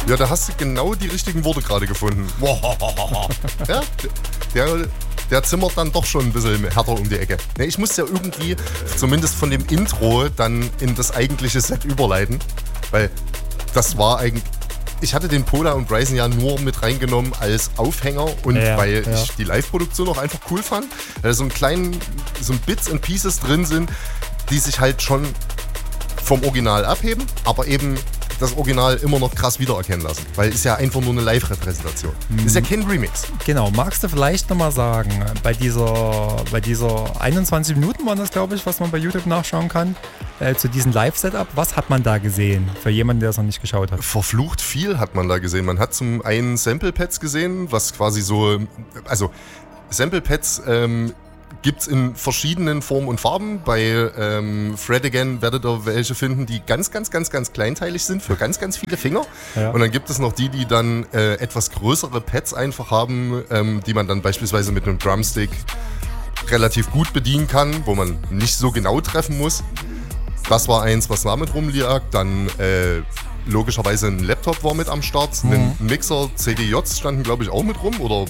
Ja, da hast du genau die richtigen Worte gerade gefunden. Ja, der zimmert dann doch schon ein bisschen härter um die Ecke. Ja, ich musste ja irgendwie, zumindest von dem Intro, dann in das eigentliche Set überleiten, weil das war eigentlich... Ich hatte den Pola und Bryson ja nur mit reingenommen als Aufhänger und weil ich die Live-Produktion auch einfach cool fand. Weil so ein Bits and Pieces drin sind, die sich halt schon vom Original abheben, aber eben das Original immer noch krass wiedererkennen lassen. Weil es ist ja einfach nur eine Live-Repräsentation. Ist ja kein Remix. Genau, magst du vielleicht nochmal sagen, bei dieser 21 Minuten waren das, glaube ich, was man bei YouTube nachschauen kann, zu diesem Live-Setup, was hat man da gesehen, für jemanden, der es noch nicht geschaut hat? Verflucht viel hat man da gesehen. Man hat zum einen Sample-Pads gesehen, was quasi so, also Sample-Pads gibt es in verschiedenen Formen und Farben. Bei Fred Again werdet ihr welche finden, die ganz, ganz, ganz, ganz kleinteilig sind für ganz, ganz viele Finger. Ja. Und dann gibt es noch die dann etwas größere Pads einfach haben, die man dann beispielsweise mit einem Drumstick relativ gut bedienen kann, wo man nicht so genau treffen muss. Das war eins, was damit rumlag. Dann logischerweise ein Laptop war mit am Start. Ein Mixer, CDJs standen, glaube ich, auch mit rum, oder?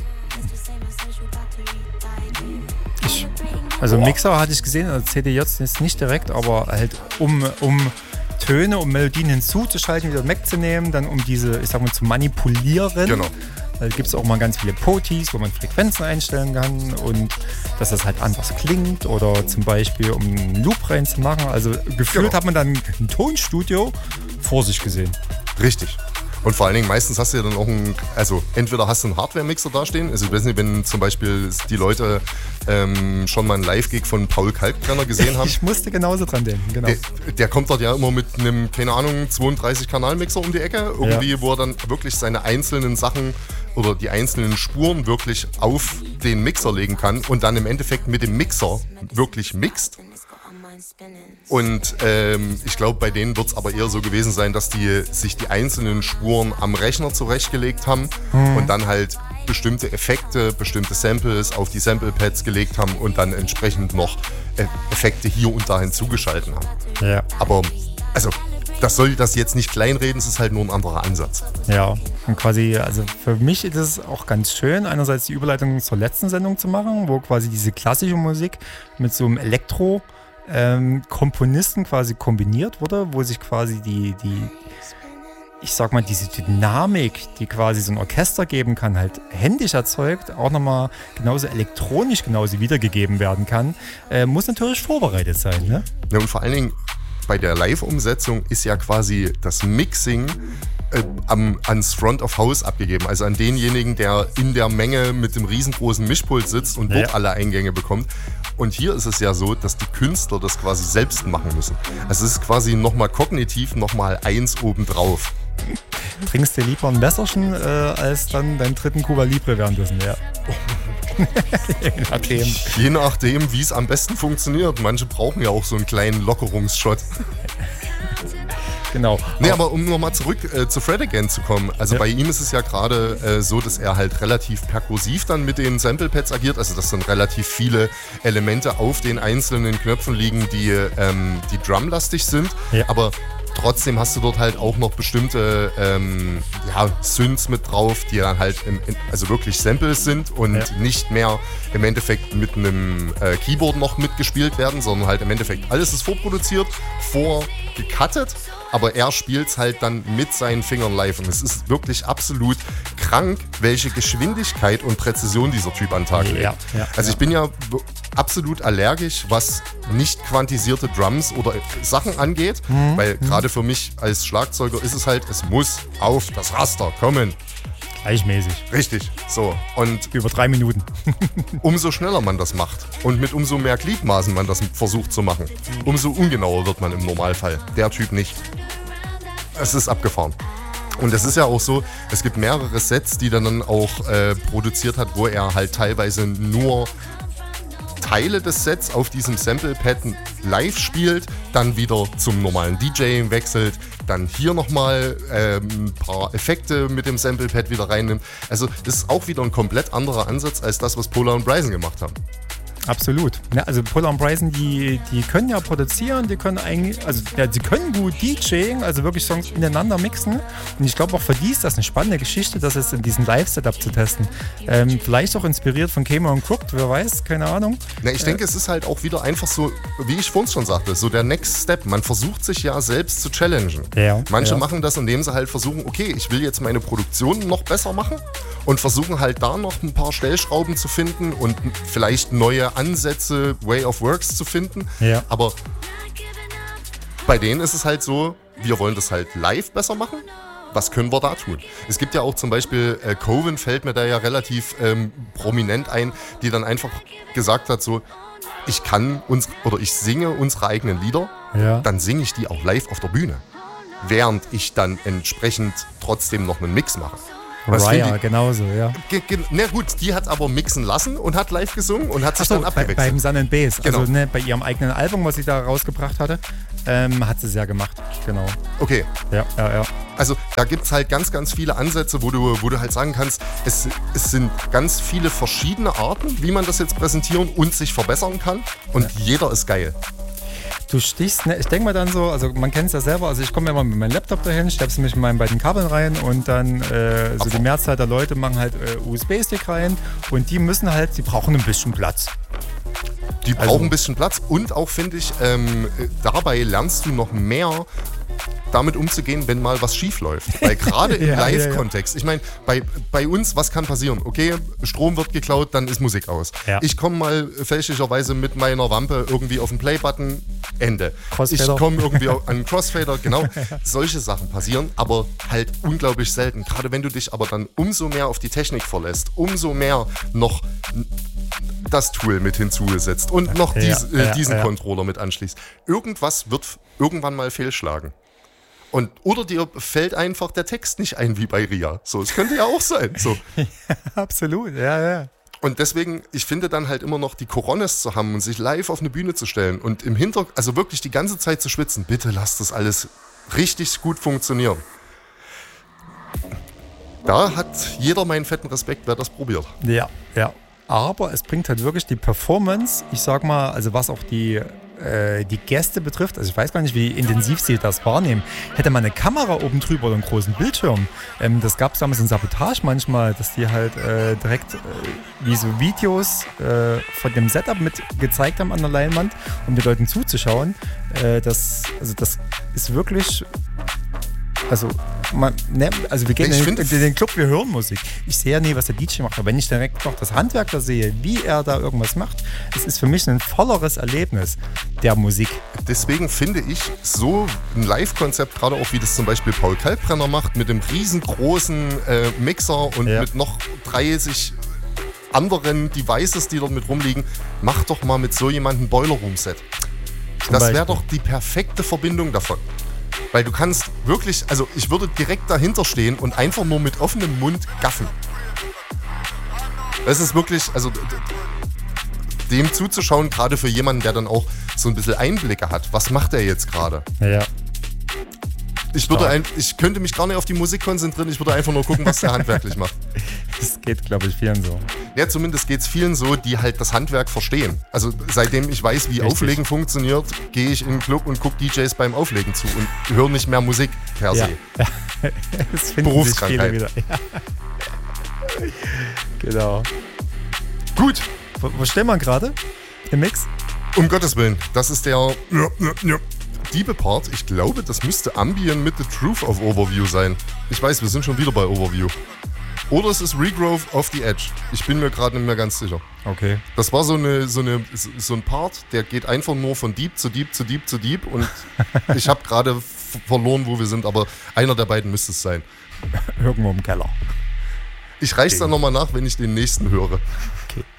Also Mixer hatte ich gesehen, also CDJs ist nicht direkt, aber halt um Töne, um Melodien hinzuzuschalten, wieder wegzunehmen, dann um diese, ich sag mal, zu manipulieren. Genau. Da gibt es auch mal ganz viele Potis, wo man Frequenzen einstellen kann und dass das halt anders klingt oder zum Beispiel um einen Loop reinzumachen. Also gefühlt hat man dann ein Tonstudio vor sich gesehen. Richtig. Und vor allen Dingen, meistens hast du ja dann auch entweder hast du einen Hardware-Mixer dastehen, also ich weiß nicht, wenn zum Beispiel die Leute schon mal einen Live-Gig von Paul Kalkbrenner gesehen haben. Ich musste genauso dran denken, genau. Der kommt dort ja immer mit einem, keine Ahnung, 32-Kanal-Mixer um die Ecke, irgendwie, wo er dann wirklich seine einzelnen Sachen oder die einzelnen Spuren wirklich auf den Mixer legen kann und dann im Endeffekt mit dem Mixer wirklich mixt. Und ich glaube, bei denen wird es aber eher so gewesen sein, dass die sich die einzelnen Spuren am Rechner zurechtgelegt haben und dann halt bestimmte Effekte, bestimmte Samples auf die Sample-Pads gelegt haben und dann entsprechend noch Effekte hier und da hinzugeschalten haben. Ja. Aber, also, das soll das jetzt nicht kleinreden, es ist halt nur ein anderer Ansatz. Ja, und quasi, also für mich ist es auch ganz schön, einerseits die Überleitung zur letzten Sendung zu machen, wo quasi diese klassische Musik mit so einem Komponisten quasi kombiniert wurde, wo sich quasi ich sag mal, diese Dynamik, die quasi so ein Orchester geben kann, halt händisch erzeugt, auch nochmal genauso elektronisch genauso wiedergegeben werden kann, muss natürlich vorbereitet sein, ne? Ja, und vor allen Dingen bei der Live-Umsetzung ist ja quasi das Mixing ans Front of House abgegeben, also an denjenigen, der in der Menge mit dem riesengroßen Mischpult sitzt und dort alle Eingänge bekommt. Und hier ist es ja so, dass die Künstler das quasi selbst machen müssen. Also es ist quasi nochmal kognitiv nochmal eins obendrauf. Trinkst du lieber ein Messerchen als dann deinen dritten Cuba Libre währenddessen, ja. Je nachdem, wie es am besten funktioniert. Manche brauchen ja auch so einen kleinen Lockerungsshot. Genau. Nee, aber um nochmal zurück zu Fred Again zu kommen. Also bei ihm ist es ja gerade so, dass er halt relativ perkussiv dann mit den Sample-Pads agiert. Also dass dann relativ viele Elemente auf den einzelnen Knöpfen liegen, die drumlastig sind. Ja. Aber trotzdem hast du dort halt auch noch bestimmte Synths mit drauf, die dann halt also wirklich Samples sind und nicht mehr im Endeffekt mit einem Keyboard noch mitgespielt werden, sondern halt im Endeffekt alles ist vorproduziert, vorgecuttet, aber er spielt es halt dann mit seinen Fingern live und es ist wirklich absolut krank, welche Geschwindigkeit und Präzision dieser Typ an den Tag legt. Also ich bin ja absolut allergisch, was nicht quantisierte Drums oder Sachen angeht, weil gerade für mich als Schlagzeuger ist es halt, es muss auf das Raster kommen. Gleichmäßig. Richtig, so. Und über 3 Minuten. Umso schneller man das macht und mit umso mehr Gliedmaßen man das versucht zu machen, umso ungenauer wird man im Normalfall. Der Typ nicht. Es ist abgefahren. Und es ist ja auch so, es gibt mehrere Sets, die dann auch produziert hat, wo er halt teilweise nur Teile des Sets auf diesem Sample-Pad live spielt, dann wieder zum normalen DJ wechselt, dann hier nochmal ein paar Effekte mit dem Sample-Pad wieder reinnimmt. Also das ist auch wieder ein komplett anderer Ansatz als das, was Pola und Bryson gemacht haben. Absolut. Ja, also Polar und Bryson, die können ja produzieren, die können eigentlich, also ja, sie können gut DJing, also wirklich Songs ineinander mixen. Und ich glaube auch für die ist das eine spannende Geschichte, das jetzt in diesem Live-Setup zu testen. Vielleicht auch inspiriert von Kema und Crooked, wer weiß, keine Ahnung. Na, ich denke, es ist halt auch wieder einfach so, wie ich vorhin schon sagte, so der Next Step. Man versucht sich ja selbst zu challengen. Ja, Manche machen das, indem sie halt versuchen, okay, ich will jetzt meine Produktion noch besser machen und versuchen halt da noch ein paar Stellschrauben zu finden und vielleicht neue Ansätze, Way of Works zu finden. Ja. Aber bei denen ist es halt so, wir wollen das halt live besser machen. Was können wir da tun? Es gibt ja auch zum Beispiel, Coven fällt mir da ja relativ prominent ein, die dann einfach gesagt hat, so, ich singe unsere eigenen Lieder, dann singe ich die auch live auf der Bühne. Während ich dann entsprechend trotzdem noch einen Mix mache. Raya, genauso, ja. Na gut, die hat aber mixen lassen und hat live gesungen und hat sich dann abgewechselt. Beim Sun & Bass, genau. Also bei ihrem eigenen Album, was sie da rausgebracht hatte, hat sie es ja gemacht, genau. Okay. Ja. Also da gibt es halt ganz, ganz viele Ansätze, wo du halt sagen kannst, es sind ganz viele verschiedene Arten, wie man das jetzt präsentieren und sich verbessern kann und jeder ist geil. Du stichst, ne, ich denke mal dann so, also man kennt es ja selber, also ich komme ja mal mit meinem Laptop dahin, steppst mich mit meinen beiden Kabeln rein und dann so die Mehrzahl der Leute machen halt USB-Stick rein und die brauchen ein bisschen Platz. Die brauchen ein bisschen Platz und auch, finde ich, dabei lernst du noch mehr damit umzugehen, wenn mal was schief läuft. Weil gerade im Live-Kontext, ich meine, bei uns, was kann passieren? Okay, Strom wird geklaut, dann ist Musik aus. Ja. Ich komme mal fälschlicherweise mit meiner Wampe irgendwie auf den Play-Button, Ende. Crossfader. Ich komme irgendwie an einen Crossfader, genau. Solche Sachen passieren, aber halt unglaublich selten. Gerade wenn du dich aber dann umso mehr auf die Technik verlässt, umso mehr noch das Tool mit hinzugesetzt und noch diesen Controller mit anschließt. Irgendwas wird irgendwann mal fehlschlagen. Oder dir fällt einfach der Text nicht ein wie bei Ria. So, es könnte ja auch sein. So. Ja, absolut, ja. Und deswegen, ich finde dann halt immer noch die Cojones zu haben und sich live auf eine Bühne zu stellen und im Hintergrund, also wirklich die ganze Zeit zu schwitzen. Bitte lasst das alles richtig gut funktionieren. Da hat jeder meinen fetten Respekt, wer das probiert. Ja. Aber es bringt halt wirklich die Performance, ich sag mal, also was auch die Gäste betrifft, also ich weiß gar nicht, wie intensiv sie das wahrnehmen, hätte man eine Kamera oben drüber oder einen großen Bildschirm. Das gab es damals in Sabotage manchmal, dass die halt direkt wie so Videos von dem Setup mit gezeigt haben an der Leinwand, um den Leuten zuzuschauen. Das ist wirklich... Also wir gehen in den Club, wir hören Musik. Ich sehe ja nie, was der DJ macht, aber wenn ich direkt noch das Handwerk da sehe, wie er da irgendwas macht, es ist für mich ein volleres Erlebnis der Musik. Deswegen finde ich so ein Live-Konzept, gerade auch wie das zum Beispiel Paul Kalkbrenner macht, mit dem riesengroßen Mixer und mit noch 30 anderen Devices, die dort mit rumliegen, mach doch mal mit so jemandem ein Boiler Room Set. Das wäre doch die perfekte Verbindung davon. Weil du kannst wirklich, also ich würde direkt dahinter stehen und einfach nur mit offenem Mund gaffen. Das ist wirklich, also dem zuzuschauen, gerade für jemanden, der dann auch so ein bisschen Einblicke hat. Was macht er jetzt gerade? Ja. Ich könnte mich gar nicht auf die Musik konzentrieren, ich würde einfach nur gucken, was der handwerklich macht. Das geht, glaube ich, vielen so. Ja, zumindest geht es vielen so, die halt das Handwerk verstehen. Also seitdem ich weiß, wie Auflegen funktioniert, gehe ich in den Club und gucke DJs beim Auflegen zu und höre nicht mehr Musik per se. Ja. Das finden Berufskrankheit. Sich viele wieder. Ja. Genau. Gut. Wo stehen wir gerade? Im Mix? Um Gottes Willen, das ist der Diebe-Part. Ich glaube, das müsste Ambient mit The Truth of Overview sein. Ich weiß, wir sind schon wieder bei Overview. Oder es ist Regrowth of the Edge. Ich bin mir gerade nicht mehr ganz sicher. Okay. Das war so ein Part, der geht einfach nur von Deep zu Deep zu Deep zu Deep und ich habe gerade verloren, wo wir sind, aber einer der beiden müsste es sein. Irgendwo im Keller. Ich reich's dann nochmal nach, wenn ich den nächsten höre. Okay.